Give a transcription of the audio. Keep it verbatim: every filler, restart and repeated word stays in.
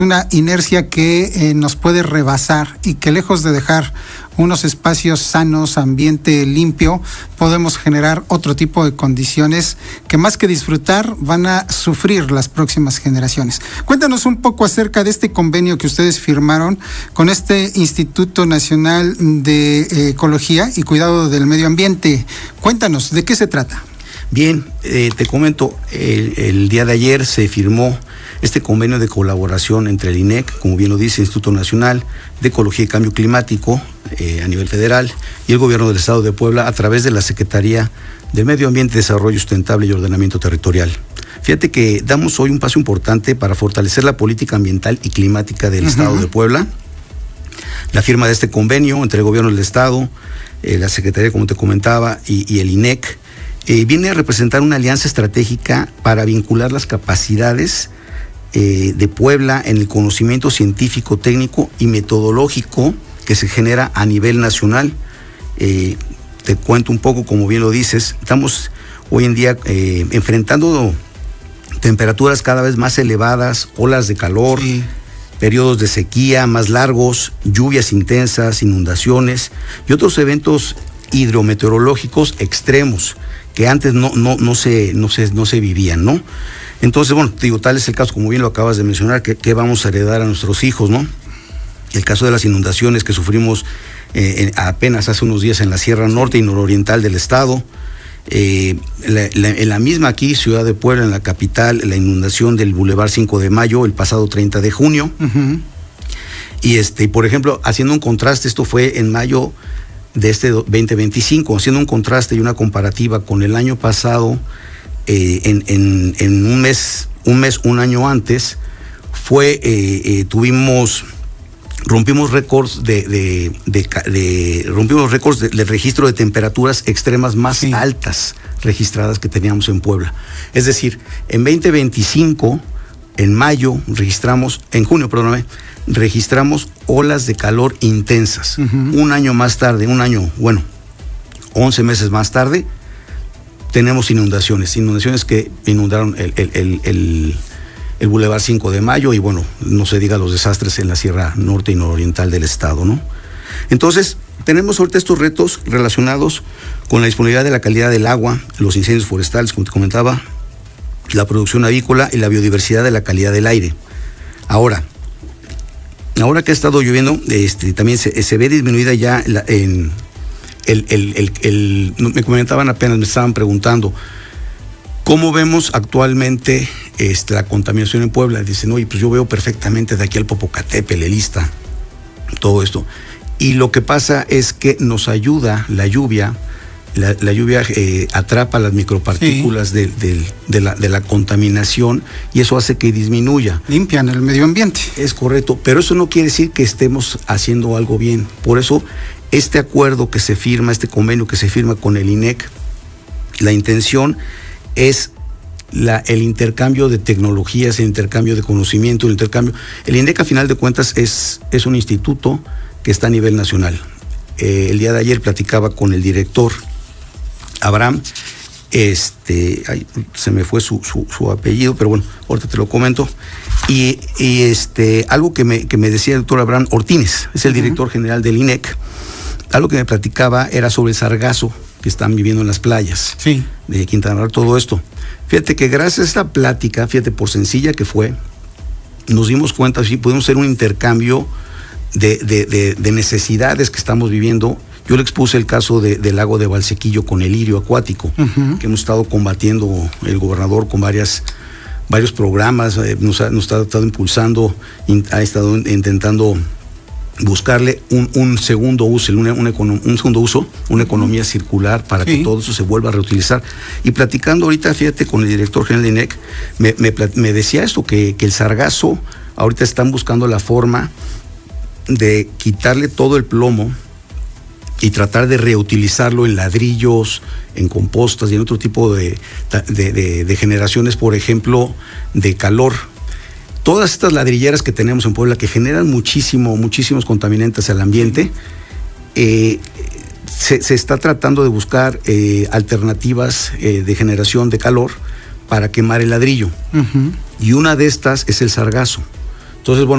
una inercia que eh, nos puede rebasar y que lejos de dejar unos espacios sanos, ambiente limpio, podemos generar otro tipo de condiciones que más que disfrutar van a sufrir las próximas generaciones. Cuéntanos un poco acerca de este convenio que ustedes firmaron con este Instituto Nacional de eh, Ecología y Cuidado del Medio Ambiente. Cuéntanos, ¿de qué se trata? Bien, eh, te comento, el, el día de ayer se firmó este convenio de colaboración entre el I N E C, como bien lo dice, Instituto Nacional de Ecología y Cambio Climático eh, a nivel federal, y el Gobierno del Estado de Puebla a través de la Secretaría del Medio Ambiente, Desarrollo Sustentable y Ordenamiento Territorial. Fíjate que damos hoy un paso importante para fortalecer la política ambiental y climática del uh-huh. Estado de Puebla. La firma de este convenio entre el Gobierno del Estado, eh, la Secretaría, como te comentaba, y, y el I N E C, eh, viene a representar una alianza estratégica para vincular las capacidades Eh, de Puebla en el conocimiento científico, técnico y metodológico que se genera a nivel nacional. Eh, te cuento un poco, como bien lo dices, estamos hoy en día eh, enfrentando temperaturas cada vez más elevadas, olas de calor, sí. periodos de sequía más largos, lluvias intensas, inundaciones y otros eventos hidrometeorológicos extremos que antes no, no, no, se, no, se, no se vivían, ¿no? Entonces, bueno, digo, tal es el caso, como bien lo acabas de mencionar, que, que vamos a heredar a nuestros hijos, ¿no? El caso de las inundaciones que sufrimos eh, en, apenas hace unos días en la Sierra Norte y Nororiental del estado, eh, la, la, en la misma aquí, Ciudad de Puebla, en la capital, la inundación del Boulevard cinco de mayo, el pasado treinta de junio. Uh-huh. Y, este, por ejemplo, haciendo un contraste, esto fue en mayo de este veinte veinticinco, haciendo un contraste y una comparativa con el año pasado. Eh, en, en, en un mes, un mes, un año antes, fue, eh, eh, tuvimos, rompimos récords de, de, de, de rompimos récords de, de registro de temperaturas extremas más sí. altas registradas que teníamos en Puebla. Es decir, en veinte veinticinco, en mayo, registramos, en junio, perdóname, registramos olas de calor intensas. Uh-huh. Un año más tarde, un año, bueno, once meses más tarde, tenemos inundaciones, inundaciones que inundaron el, el, el, el, el Boulevard cinco de mayo y bueno, no se diga los desastres en la Sierra Norte y Nororiental del estado, ¿no? Entonces, tenemos ahorita estos retos relacionados con la disponibilidad de la calidad del agua, los incendios forestales, como te comentaba, la producción avícola y la biodiversidad de la calidad del aire. Ahora, ahora que ha estado lloviendo, este, también se, se ve disminuida ya la, en... El, el, el, el, me comentaban apenas, me estaban preguntando, ¿cómo vemos actualmente este, la contaminación en Puebla? Dicen, oye, pues yo veo perfectamente de aquí al Popocatépetl, el Ista, todo esto. Y lo que pasa es que nos ayuda la lluvia, la, la lluvia eh, atrapa las micropartículas sí. de, de, de, la, de la contaminación y eso hace que disminuya. Limpian el medio ambiente. Es correcto, pero eso no quiere decir que estemos haciendo algo bien. Por eso, este acuerdo que se firma, este convenio que se firma con el I N E C, la intención es la, el intercambio de tecnologías, el intercambio de conocimiento, el intercambio. El I N E C, a final de cuentas, es, es un instituto que está a nivel nacional. Eh, el día de ayer platicaba con el director, Abraham, este, ay, se me fue su, su, su apellido, pero bueno, ahorita te lo comento. Y, y este, algo que me, que me decía el doctor Abraham Ortínez, es el director uh-huh. general del I N E C. Algo que me platicaba era sobre el sargazo que están viviendo en las playas sí. de Quintana Roo, todo esto. Fíjate que gracias a esta plática, fíjate por sencilla que fue, nos dimos cuenta, sí, pudimos hacer un intercambio de, de, de, de necesidades que estamos viviendo. Yo le expuse el caso de, del lago de Valsequillo con el lirio acuático, uh-huh. que hemos estado combatiendo el gobernador con varias, varios programas, eh, nos, ha, nos ha estado impulsando, in, ha estado intentando buscarle un, un segundo uso, una, una, un segundo uso, una economía circular para sí. que todo eso se vuelva a reutilizar. Y platicando ahorita, fíjate, con el director general de I N E C, me, me, me decía esto, que, que el sargazo, ahorita están buscando la forma de quitarle todo el plomo y tratar de reutilizarlo en ladrillos, en compostas y en otro tipo de, de, de, de generaciones, por ejemplo, de calor. Todas estas ladrilleras que tenemos en Puebla que generan muchísimo, muchísimos contaminantes al ambiente, eh, se, se está tratando de buscar eh, alternativas eh, de generación de calor para quemar el ladrillo. Uh-huh. Y una de estas es el sargazo. Entonces, bueno,